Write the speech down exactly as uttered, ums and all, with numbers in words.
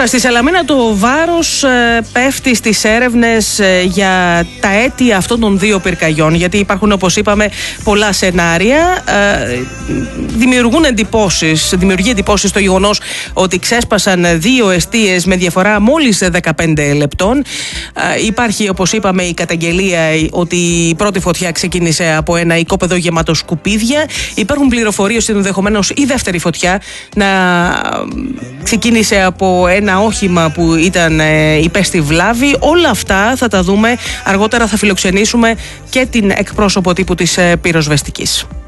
Τώρα, στη Σαλαμίνα το βάρος ε, πέφτει στις έρευνες ε, για τα αίτια αυτών των δύο πυρκαγιών, γιατί υπάρχουν, όπως είπαμε, πολλά σενάρια. Ε, δημιουργούν εντυπώσεις, δημιουργεί εντυπώσεις το γεγονός ότι ξέσπασαν δύο εστίες με διαφορά μόλις δεκαπέντε λεπτών. Ε, υπάρχει, όπως είπαμε, η καταγγελία ότι η πρώτη φωτιά ξεκίνησε από ένα οικόπεδο γεμάτο σκουπίδια. Υπάρχουν πληροφορίες ότι ενδεχομένως η δεύτερη φωτιά να ξεκίνησε από ένα όχημα που ήταν ε, υπέστη βλάβη. Όλα αυτά θα τα δούμε αργότερα. Θα φιλοξενήσουμε και την εκπρόσωπο τύπου της ε, πυροσβεστικής.